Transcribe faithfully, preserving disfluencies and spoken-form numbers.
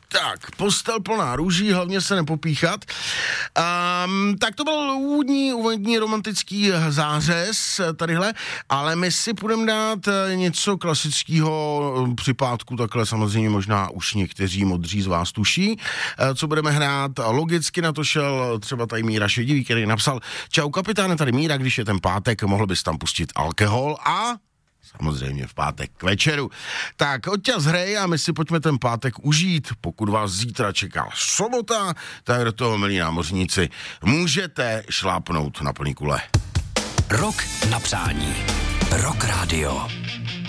Tak, postel plná růží, hlavně se nepopíchat. Um, tak to byl úvodní, úvodní romantický zářez tadyhle, ale my si půjdeme dát něco klasického při pátku, takhle samozřejmě možná už někteří modří z vás tuší. Co budeme hrát? Logicky na to šel třeba tady Míra Šedivý, který napsal: Čau kapitáne, tady Míra, když je ten pátek, mohl bys tam pustit alkohol a... Samozřejmě v pátek k večeru. Tak odťaz hrej a my si pojďme ten pátek užít. Pokud vás zítra čeká sobota, tak do toho, milí námořníci, můžete šlápnout na plný kule. Rok na přání. Rock Radio.